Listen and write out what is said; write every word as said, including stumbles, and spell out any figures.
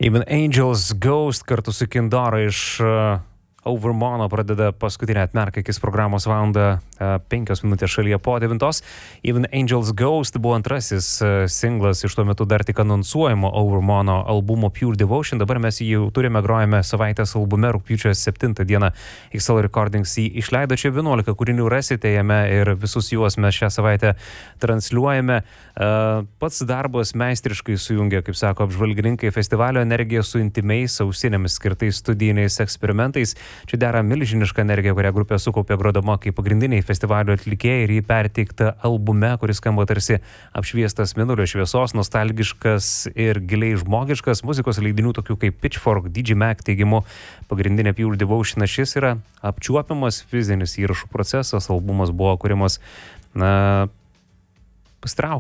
Even Angels Ghost kartu su Kindora iš uh, Overmono pradeda paskutinę atmerkakis programos valandą uh, penkios minutės šalyje po devintos. Even Angels Ghost buvo antrasis uh, singlas iš tuo metu dar tik anonsuojamo Overmono albumo Pure Devotion. Dabar mes jį jau turime, grojame savaitės albume, rugpjūčio septintą dieną X L Recordings jį išleido. Čia vienuolika kūrinių rasite jame ir visus juos mes šią savaitę transliuojame. Uh, pats darbas meistriškai sujungia, kaip sako apžvalgininkai, festivalio energiją su intymiais ausinėmis skirtais studijiniais eksperimentais. Čia dera milžiniška energija, kurią grupė sukaupė grodama kaip pagrindiniai festivalio atlikėjai ir jį perteikta albume, kuris skamba tarsi apšviestas mėnulio šviesos, nostalgiškas ir giliai žmogiškas. Muzikos leidinių tokių kaip Pitchfork, D J Mag teigimu, pagrindinė Pure Devotion šis yra apčiuopiamas fizinis įrašų procesas. Albumas buvo kuriamas na, pastraukti